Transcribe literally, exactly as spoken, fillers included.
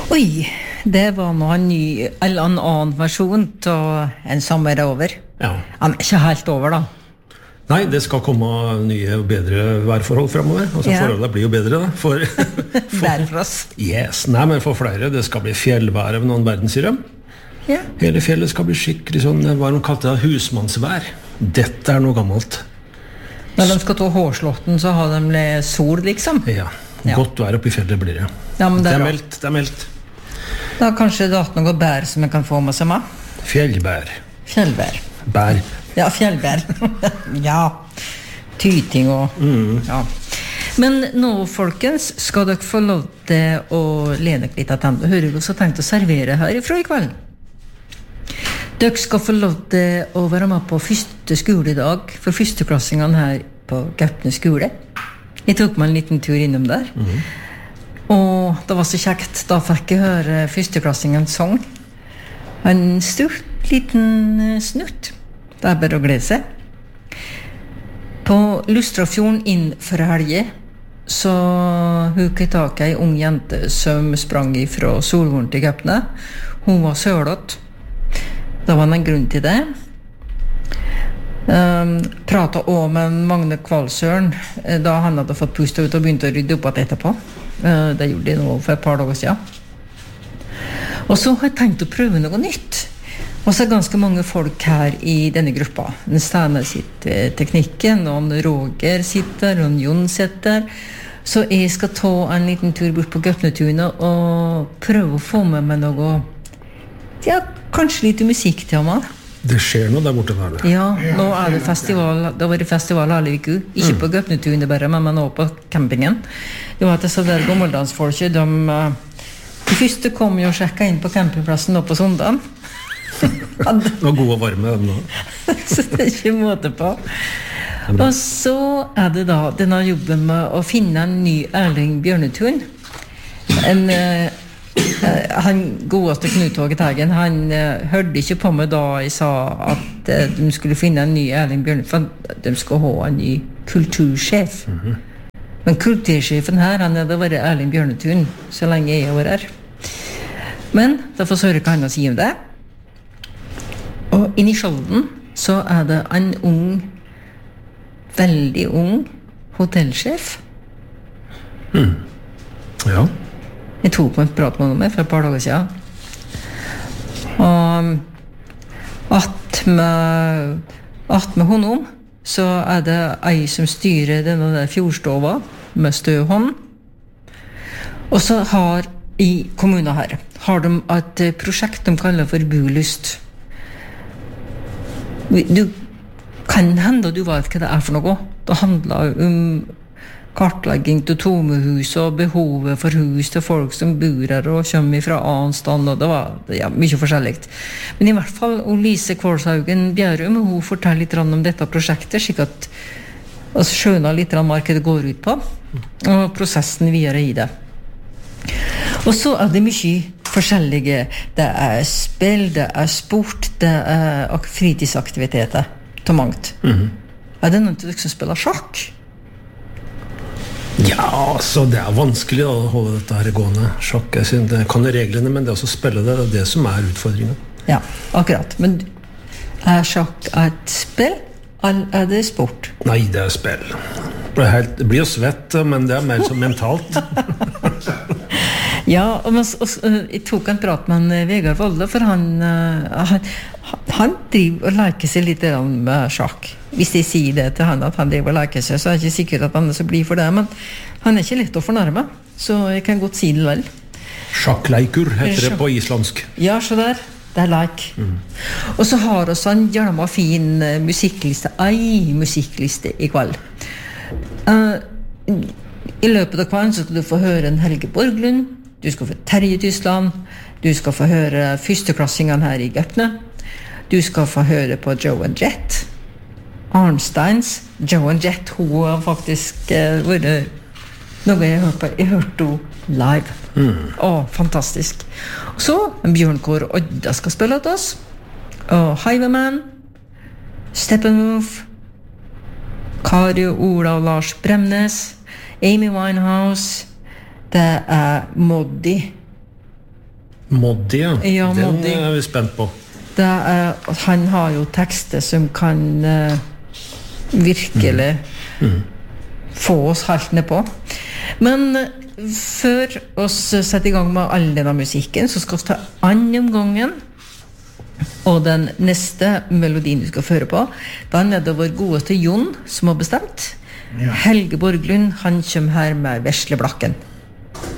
Oi, det var nå en ny, eller en annen versjon til En sommer er over. Ja. Han er ikke helt over da. Nei, det skal komme nye og bedre værforhold fremover. Altså, Ja. forholdet blir jo bedre da. For, for, Der for oss. yes, nei, men for flere, det skal bli fjellvær av noen verden, sier de. Ja. Hele fjellet skal bli skikkelig sånn, hva de kalte det, husmannsvær. Dette er noe gammelt. Når de skal ta hårslåtten, så har de sol, liksom. Ja, Ja. godt vær oppe i fjellet blir det. Ja, men det Det er er bra. meldt, det er meldt. Da kanskje det er noe bær som jeg kan få med seg med. Fjellbær. Fjellbær. Bær. Ja, fjellbær. ja. Tyting og... Ja. Men nå, folkens, skal dere få lov til å lene dere litt av tanden. Hører du så tenkt å servere herifra i kveld? Dere skal få lov til å være med på første skoledag for førsteklassingene her på Gaupne skole. Jeg tok meg en liten tur innom der. Mhm. Og det var så kjekt. Da fikk jeg høre førsteklassingens sang. En stort liten eh, snutt. Det er bare å glede seg. På Lustrafjorden inn for helge så hukket jeg tak i en ung jente som sprang fra Solvorn til Gaupne. Hun var sølått. Det var en grunn til det. Um, pratet også med Magne Kvalsøren eh, da han hadde fått pustet ut og begynte å rydde opp at etterpå. Uh, det gjorde jeg nå for et par dager siden. Og så har jeg tenkt å prøve noe nytt. Og så er ganske mange folk her i denne gruppa. En Stene sitter teknikken, og en Roger sitter, og en Jon sitter. Så jeg skal ta en liten tur bort på Gaupnetunet og prøve å få med meg noe, ja, kanskje litt musikk til meg. Det skjer noe der borte der. Ja, nå er det festival, det var det festival alle uker. Ikke på Gaupnetunet bare, men nå på campingen. Det var at disse der gammeldansfolket, de, de første kom jo og sjekket inn på campingplassen nå på søndagen. Det var god og varme den nå. Så det er ikke måte på. Og så er det da denne jobben med å finne en ny Erling Bjørnetun. En... Uh, han godeste Knut Håge Teigen, han uh, hørte ikke på meg da jeg sa at uh, de skulle finne en ny Erling Bjørnetun, for de skulle ha en ny kultursjef. Mm-hmm. Men kultursjefen her, han hadde vært Erling Bjørnetun så lenge jeg var her. Men da får jeg høre hva han har å si om det. Og inne i Skjolden så er det en ung, veldig ung hotellsjef. Mm. Ja. Jeg tok på en prat med noen for et par dager siden. Og at med, at med honom så er det ei som styrer denne der fjordstova med støhånd. Og så har i kommunen her har de et prosjekt de kaller for Bulyst. Du kan hende du vet hva det er for noe. Det handler om kartlegging til tomehus og behovet for hus til folk som bor her og kommer fra annen stand, og det var ja, mye forskjellig. Men i hvert fall, Lise Kvalshaugen Bjærum, hun forteller litt om dette prosjektet, slik at vi skjønner litt hva det går ut på, og prosessen videre i det. Og så er det mye forskjellige. Det er spill, det er sport, det er fritidsaktiviteter til mangt. Mm-hmm. Er det noen til dere som spiller sjakk? Ja, så det er vanskelig da, å holde dette her gående. Sjakk, jeg synes, det kan reglene, men det å spille det, det er det som er utfordringen. Ja, akkurat. Men er sjakk et spill, eller er det sport? Nei, det er spill. Det, helt, det blir jo svett, men det er mer som mentalt. Ja, og, og, jeg tok en prat med en Vegard Volde, for han, han, han driver og leker seg litt med sjakk. Hvis jeg sier det til han at han driver og leker seg, så er jeg ikke sikker at han er så blir for det, men han er ikke lett å fornærme, så jeg kan godt si det vel. Sjakkleikur heter det på islandsk. Ja, så der. Det er leik. Mm. Og så har vi en gjerne fin musikkliste, ei musikkliste i kveld. Uh, I løpet av kvelden så skal du få høre en Helge Borglund, du skal få Terje Tysland, du skal få høre førsteklassingene her i Gaupne, du skal få høre på Joe and Jet, Arnsteins. Joe and Jet, hun har faktisk uh, vært noe jeg hørte på. Jeg hørte henne live. Mm. Åh, fantastisk. Og så en Bjørnkår Odda skal spille til oss. Og Highwayman, Steppenwolf, Kari og Ola og Lars Bremnes, Amy Winehouse, det er Moddi, Moddi, ja. Ja, Den Moddi. er vi spent på. Det er, han har jo tekster som kan uh, virkelig Mm. Mm. få oss helt ned på. Men uh, før oss setter i gang med all denne musikken, så skal vi ta andre omgangen. Og den neste melodien vi skal føre på, den er det vår godeste Jon som har bestemt. Ja. Helge Borglund, han kommer her med Vesleblakken.